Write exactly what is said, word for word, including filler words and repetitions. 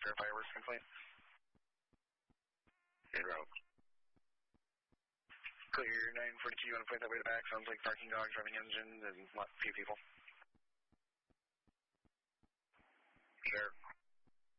for a fireworks complaint. In route. Clear nine forty-two, you want to point that way to back? Sounds like parking dogs, running engines, and a few people. Sure.